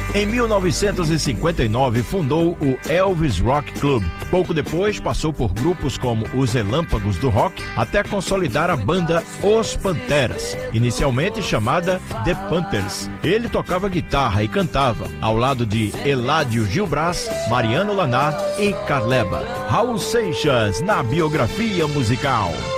Em 1959, fundou o Elvis Rock Club. Pouco depois, passou por grupos como os Relâmpagos do Rock, até consolidar a banda Os Panteras, inicialmente chamada The Panthers. Ele tocava guitarra e cantava, ao lado de Eládio Gilbrás, Mariano Lanar e Carleba. Raul Seixas, na biografia musical.